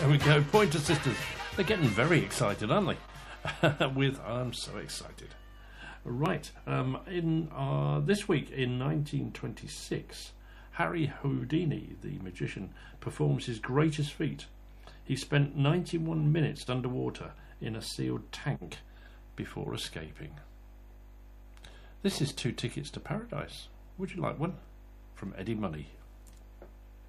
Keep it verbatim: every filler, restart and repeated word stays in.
we go. Pointer Sisters. They're getting very excited, aren't they? With I'm so excited. Right. Um, in uh, this week in nineteen twenty-six, Harry Houdini, the magician, performs his greatest feat. He spent ninety-one minutes underwater in a sealed tank before escaping. This is Two Tickets to Paradise. Would you like one? From Eddie Money.